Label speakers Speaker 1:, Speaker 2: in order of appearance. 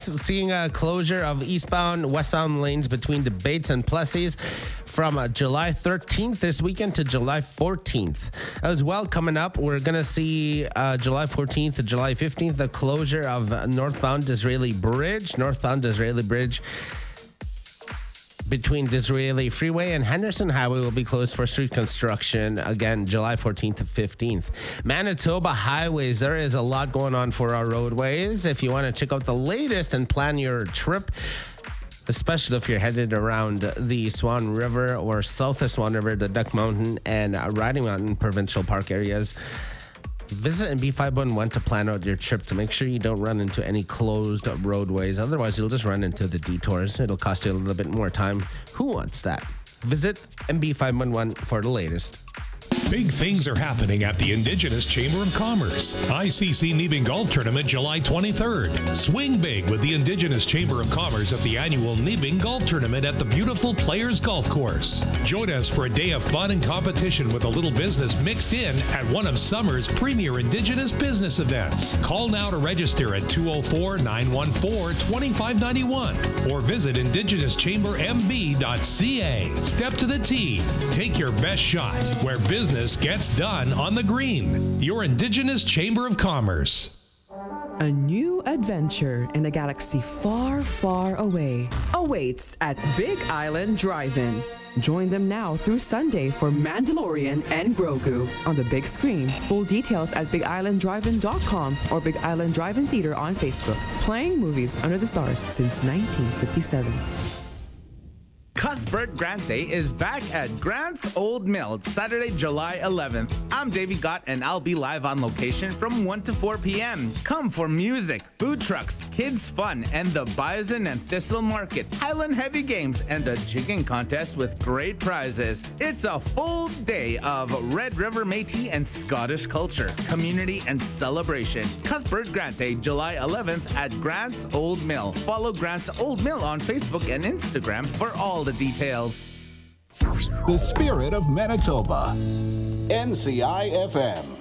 Speaker 1: Seeing a closure of eastbound, westbound lanes between Debates and Plessis from July 13th this weekend to July 14th. As well, coming up, we're going to see July 14th to July 15th, the closure of northbound Disraeli Bridge between Disraeli Freeway and Henderson Highway will be closed for street construction, again, July 14th to 15th. Manitoba highways, there is a lot going on for our roadways. If you want to check out the latest and plan your trip, especially if you're headed around the Swan River or south of Swan River, the Duck Mountain and Riding Mountain Provincial Park areas, visit NB511 to plan out your trip to make sure you don't run into any closed roadways. Otherwise, you'll just run into the detours. It'll cost you a little bit more time. Who wants that? Visit NB511 for the latest.
Speaker 2: Big things are happening at the Indigenous Chamber of Commerce. ICC Nibing Golf Tournament, July 23rd. Swing big with the Indigenous Chamber of Commerce at the annual Nibing Golf Tournament at the beautiful Players Golf Course. Join us for a day of fun and competition with a little business mixed in at one of summer's premier Indigenous business events. Call now to register at 204-914-2591 or visit indigenouschambermb.ca. Step to the tee. Take your best shot where business gets done on the green. Your Indigenous Chamber of Commerce.
Speaker 3: A new adventure in a galaxy far, far away awaits at Big Island Drive-In. Join them now through Sunday for Mandalorian and Grogu on the big screen. Full details at BigIslandDrivein.com or Big Island Drive-In Theater on Facebook. Playing movies under the stars since 1957.
Speaker 4: Cuthbert Grant Day is back at Grant's Old Mill, Saturday, July 11th. I'm Davey Gott, and I'll be live on location from 1 to 4 p.m. Come for music, food trucks, kids fun, and the Bison and Thistle Market, Highland Heavy Games, and a jigging contest with great prizes. It's a full day of Red River Métis and Scottish culture, community, and celebration. Cuthbert Grant Day, July 11th at Grant's Old Mill. Follow Grant's Old Mill on Facebook and Instagram for all the details.
Speaker 5: The spirit of Manitoba. NCI FM.